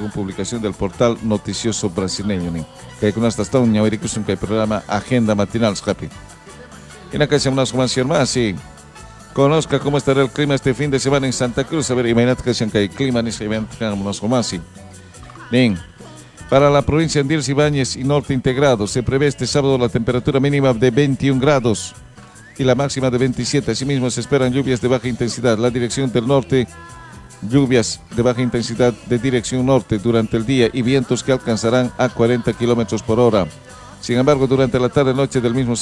según publicación del portal noticioso brasileño. Que con hasta un ñavericus un programa Agenda Matinal, Happy. Y la calle unas más, sí. Conozca cómo estará el clima este fin de semana en Santa Cruz. A ver, imagínate que hay clima ni se ven unas más, sí. Bien. Para la provincia de Dirce Ibáñez y Norte Integrado, se prevé este sábado la temperatura mínima de 21 grados y la máxima de 27. Asimismo, se esperan lluvias de baja intensidad. La dirección del norte, lluvias de baja intensidad de dirección norte durante el día y vientos que alcanzarán a 40 kilómetros por hora. Sin embargo, durante la tarde-noche del mismo